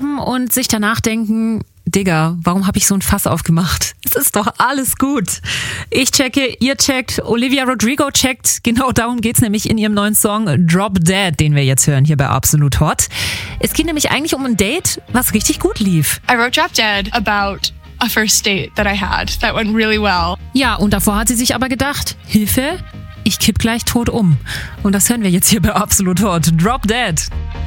haben und sich danach denken, Digga, warum habe ich so ein Fass aufgemacht? Es ist doch alles gut. Ich checke, ihr checkt, Olivia Rodrigo checkt. Genau darum geht's nämlich in ihrem neuen Song Drop Dead, den wir jetzt hören hier bei Absolut Hot. Es geht nämlich eigentlich um ein Date, was richtig gut lief. I wrote Drop Dead about a first date that I had that went really well. Ja, und davor hat sie sich aber gedacht, Hilfe, ich kipp gleich tot um. Und das hören wir jetzt hier bei Absolut Hot. Drop Dead.